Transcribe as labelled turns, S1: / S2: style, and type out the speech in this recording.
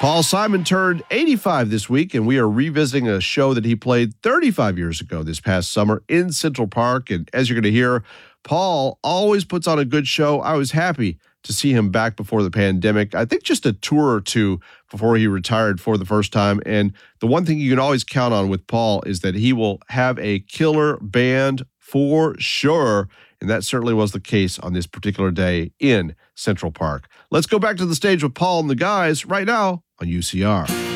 S1: Paul Simon turned 85 this week, and we are revisiting a show that he played 35 years ago this past summer in Central Park. And as you're going to hear, Paul always puts on a good show. I was happy to see him back before the pandemic. I think just a tour or two before he retired for the first time. And the one thing you can always count on with Paul is that he will have a killer band for sure. And that certainly was the case on this particular day in Central Park. Let's go back to the stage with Paul and the guys right now on UCR.